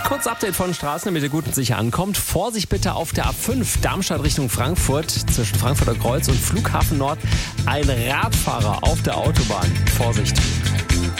Kurz Update von Straßen, damit ihr gut und sicher ankommt. Vorsicht bitte auf der A5 Darmstadt Richtung Frankfurt zwischen Frankfurter Kreuz und Flughafen Nord. Ein Radfahrer auf der Autobahn. Vorsicht.